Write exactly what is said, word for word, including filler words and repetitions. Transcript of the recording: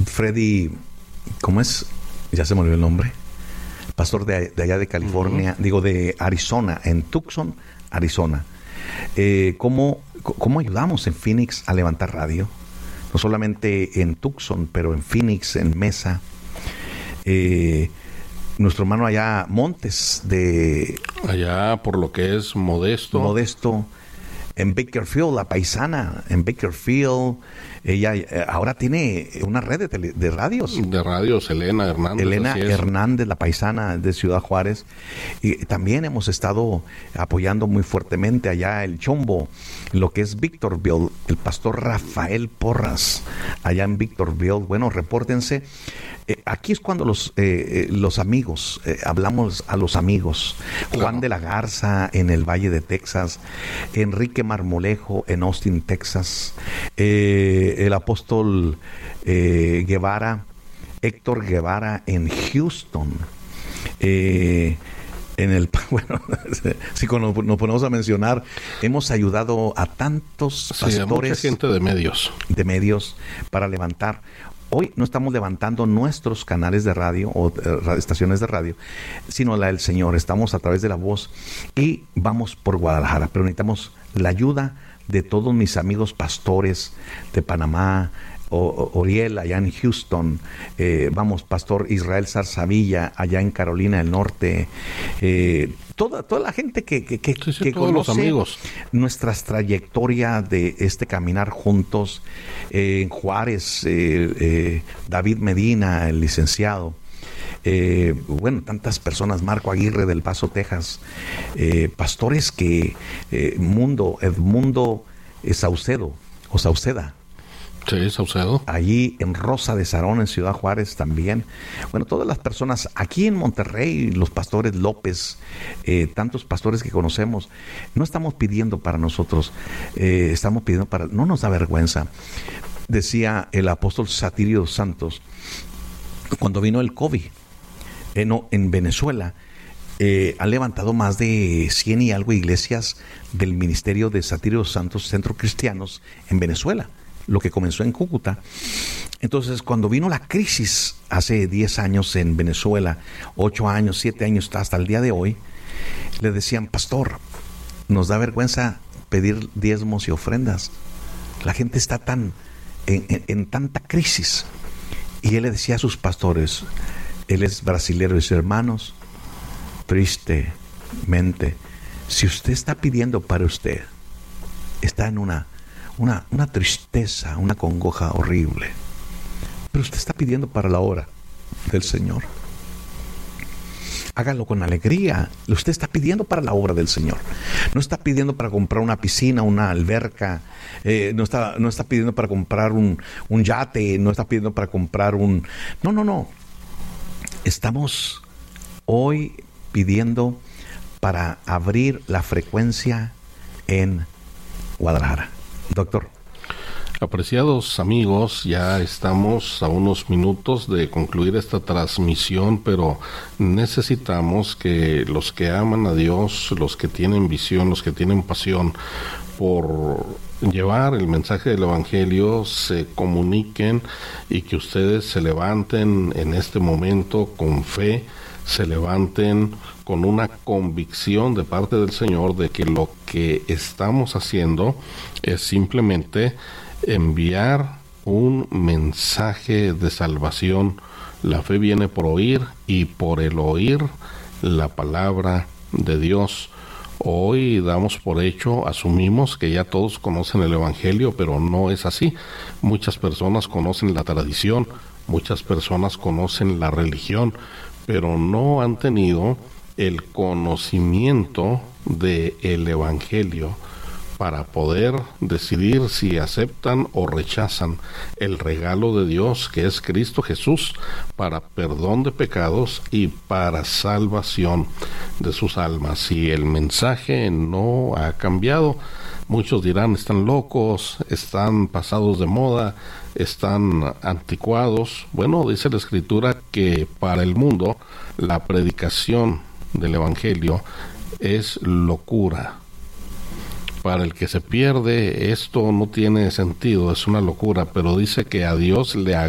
Freddy, ¿cómo es? Ya se me olvidó el nombre. Pastor de, de allá de California, uh-huh. digo de Arizona, en Tucson, Arizona. Eh, ¿cómo, ¿Cómo ayudamos en Phoenix a levantar radio? No solamente en Tucson, pero en Phoenix, en Mesa. Eh, nuestro hermano allá, Montes, de... Allá por lo que es Modesto. Modesto. En Bakersfield, la paisana, en Bakersfield, ella eh, ahora tiene una red de, tele, de radios. De radios, Elena Hernández. Elena Hernández, la paisana de Ciudad Juárez. Y también hemos estado apoyando muy fuertemente allá el Chombo, lo que es Victorville, el pastor Rafael Porras, allá en Victorville. Bueno, repórtense. Eh, aquí es cuando los eh, los amigos, eh, hablamos a los amigos. Claro. Juan de la Garza en el Valle de Texas, Enrique Marmolejo en Austin, Texas, eh, el apóstol eh, Guevara, Héctor Guevara en Houston, eh, en el, bueno, si nos ponemos a mencionar, hemos ayudado a tantos pastores, sí, a mucha gente de medios, de medios para levantar. Hoy no estamos levantando nuestros canales de radio o eh, estaciones de radio, sino la del Señor. Estamos a través de la voz y vamos por Guadalajara, pero necesitamos la ayuda de todos mis amigos pastores de Panamá, o, o, Oriel allá en Houston, eh, vamos, Pastor Israel Zarzavilla allá en Carolina del Norte, eh, toda toda la gente que, que, que, sí, sí, que todos conoce los amigos. Nuestras trayectorias de este caminar juntos, eh, en Juárez, eh, eh, David Medina, el licenciado, Eh, bueno, tantas personas, Marco Aguirre del Paso, Texas, eh, pastores que eh, Mundo, Edmundo eh, Saucedo o Sauceda, sí, Saucedo, allí en Rosa de Sarón en Ciudad Juárez también. Bueno, todas las personas aquí en Monterrey, los pastores López, eh, tantos pastores que conocemos, no estamos pidiendo para nosotros, eh, estamos pidiendo para, no nos da vergüenza. Decía el apóstol Satirio Santos cuando vino el COVID. Eh, no, en Venezuela eh, han levantado más de cien y algo iglesias del ministerio de Satirio Santos, Centro Cristianos, en Venezuela, lo que comenzó en Cúcuta. Entonces, cuando vino la crisis hace diez años en Venezuela, ocho años, siete años, hasta el día de hoy, le decían, pastor, nos da vergüenza pedir diezmos y ofrendas. La gente está tan en, en, en tanta crisis. Y él le decía a sus pastores, él es brasilero, dice, hermanos, tristemente, si usted está pidiendo para usted, está en una, una, una tristeza, una congoja horrible, pero usted está pidiendo para la obra del Señor. Hágalo con alegría. Usted está pidiendo para la obra del Señor. No está pidiendo para comprar una piscina, una alberca. Eh, no está, no está pidiendo para comprar un, un yate. No está pidiendo para comprar un... No, no, no. Estamos hoy pidiendo para abrir la frecuencia en Guadalajara. Doctor. Apreciados amigos, ya estamos a unos minutos de concluir esta transmisión, pero necesitamos que los que aman a Dios, los que tienen visión, los que tienen pasión por llevar el mensaje del Evangelio, se comuniquen y que ustedes se levanten en este momento con fe, se levanten con una convicción de parte del Señor de que lo que estamos haciendo es simplemente enviar un mensaje de salvación. La fe viene por oír y por el oír la palabra de Dios. Hoy damos por hecho, asumimos que ya todos conocen el Evangelio, pero no es así. Muchas personas conocen la tradición, muchas personas conocen la religión, pero no han tenido el conocimiento del Evangelio para poder decidir si aceptan o rechazan el regalo de Dios que es Cristo Jesús para perdón de pecados y para salvación de sus almas. Si el mensaje no ha cambiado, muchos dirán, están locos, están pasados de moda, están anticuados. Bueno, dice la Escritura que para el mundo la predicación del Evangelio es locura. Para el que se pierde, esto no tiene sentido, es una locura, pero dice que a Dios le